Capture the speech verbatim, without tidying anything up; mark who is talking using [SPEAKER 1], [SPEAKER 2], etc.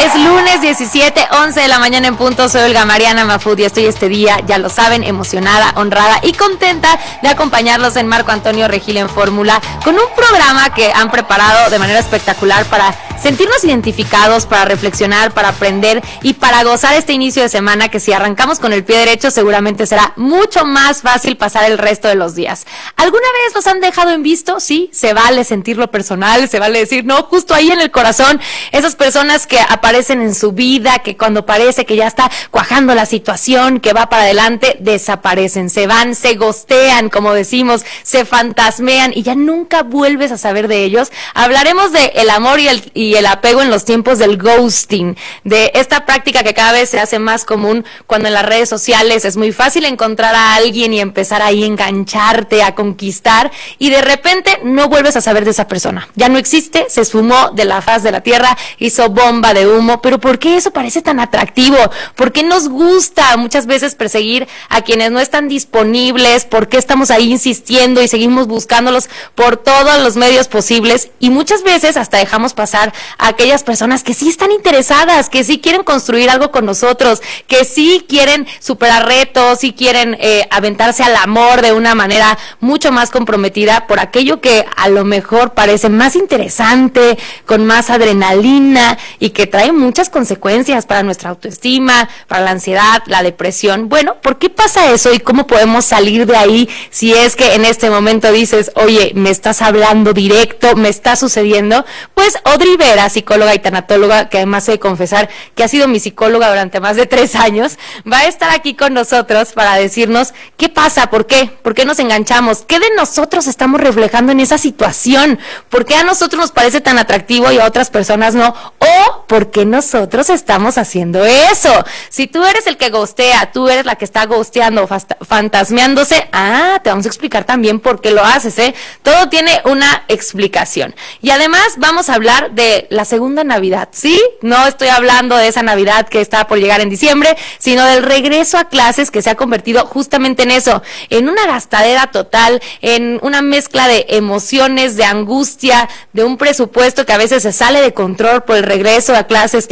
[SPEAKER 1] Es lunes diecisiete, once de la mañana en punto. Soy Olga Mariana Mafud y estoy este día, ya lo saben, emocionada, honrada y contenta de acompañarlos en Marco Antonio Regil en Fórmula con un programa que han preparado de manera espectacular para sentirnos identificados, para reflexionar, para aprender y para gozar este inicio de semana que si arrancamos con el pie derecho seguramente será mucho más fácil pasar el resto de los días. ¿Alguna vez los han dejado en visto? Sí, se vale sentirlo personal, se vale decir, no, justo ahí en el corazón, esas personas que aparecen en su vida, que cuando parece que ya está cuajando la situación, que va para adelante, desaparecen, se van, se gostean, como decimos, se fantasmean y ya nunca vuelves a saber de ellos. Hablaremos de el amor y el, y el apego en los tiempos del ghosting, de esta práctica que cada vez se hace más común cuando en las redes sociales es muy fácil encontrar a alguien y empezar ahí a engancharte, a conquistar y de repente no vuelves a saber de esa persona. Ya no existe, se esfumó de la faz de la tierra, hizo bomba de humo. Pero ¿por qué eso parece tan atractivo? ¿Por qué nos gusta muchas veces perseguir a quienes no están disponibles? ¿Por qué estamos ahí insistiendo y seguimos buscándolos por todos los medios posibles? Y muchas veces hasta dejamos pasar a aquellas personas que sí están interesadas, que sí quieren construir algo con nosotros, que sí quieren superar retos, sí quieren eh, aventarse al amor de una manera mucho más comprometida por aquello que a lo mejor parece más interesante, con más adrenalina y que trae muchas consecuencias para nuestra autoestima, para la ansiedad, la depresión. Bueno, ¿por qué pasa eso y cómo podemos salir de ahí si es que en este momento dices, oye, me estás hablando directo, me está sucediendo? Pues Audrey Vera, psicóloga y tanatóloga, que además he de confesar que ha sido mi psicóloga durante más de tres años, va a estar aquí con nosotros para decirnos qué pasa, por qué, por qué nos enganchamos, qué de nosotros estamos reflejando en esa situación, por qué a nosotros nos parece tan atractivo y a otras personas no, o por qué nosotros estamos haciendo eso. Si tú eres el que ghostea, tú eres la que está ghosteando, fantasmeándose, ah, te vamos a explicar también por qué lo haces, ¿eh? Todo tiene una explicación. Y además vamos a hablar de la segunda Navidad, ¿sí? No estoy hablando de esa Navidad que está por llegar en diciembre, sino del regreso a clases que se ha convertido justamente en eso, en una gastadera total, en una mezcla de emociones, de angustia, de un presupuesto que a veces se sale de control por el regreso a clases, que